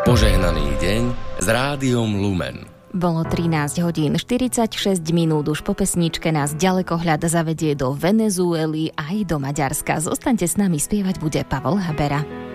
Požehnaný deň s Rádiom Lumen. Bolo 13 hodín 46 minút, už po pesničke nás ďalekohľad zavedie do Venezuely aj do Maďarska. Zostaňte s nami, spievať bude Pavol Habera.